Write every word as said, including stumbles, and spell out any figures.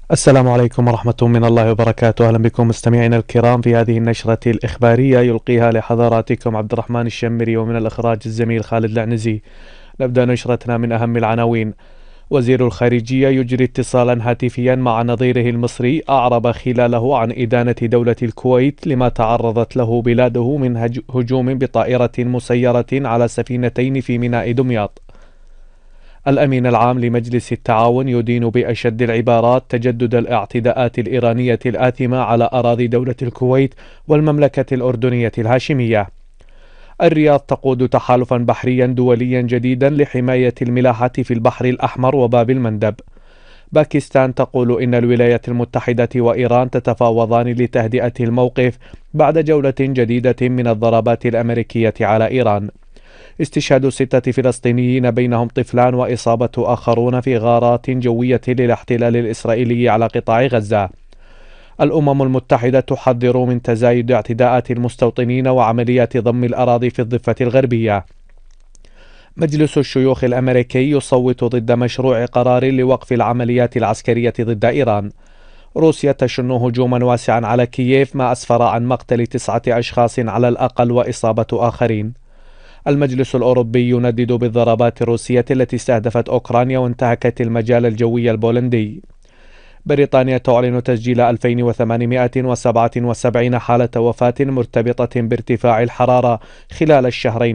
السلام عليكم ورحمة من الله وبركاته. أهلا بكم مستمعينا الكرام في هذه النشرة الإخبارية يلقيها لحضراتكم عبد الرحمن الشمري، ومن الإخراج الزميل خالد العنزي. نبدأ نشرتنا من أهم العناوين. وزير الخارجية يجري اتصالا هاتفيا مع نظيره المصري أعرب خلاله عن إدانة دولة الكويت لما تعرضت له بلاده من هجوم بطائرة مسيرة على سفينتين في ميناء دمياط. الأمين العام لمجلس التعاون يدين بأشد العبارات تجدد الاعتداءات الإيرانية الآثمة على أراضي دولة الكويت والمملكة الأردنية الهاشمية. الرياض تقود تحالفا بحريا دوليا جديدا لحماية الملاحة في البحر الأحمر وباب المندب. باكستان تقول إن الولايات المتحدة وإيران تتفاوضان لتهدئة الموقف بعد جولة جديدة من الضربات الأمريكية على إيران. استشهاد ستة فلسطينيين بينهم طفلان وإصابة آخرون في غارات جوية للاحتلال الإسرائيلي على قطاع غزة. الأمم المتحدة تحذر من تزايد اعتداءات المستوطنين وعمليات ضم الأراضي في الضفة الغربية. مجلس الشيوخ الأمريكي يصوت ضد مشروع قرار لوقف العمليات العسكرية ضد إيران. روسيا تشن هجوما واسعا على كييف ما أسفر عن مقتل تسعة أشخاص على الأقل وإصابة آخرين. المجلس الأوروبي يندد بالضربات الروسية التي استهدفت أوكرانيا وانتهكت المجال الجوي البولندي. بريطانيا تعلن تسجيل ألفين وثمانمائة وسبعة وسبعين حالة وفاة مرتبطة بارتفاع الحرارة خلال الشهرين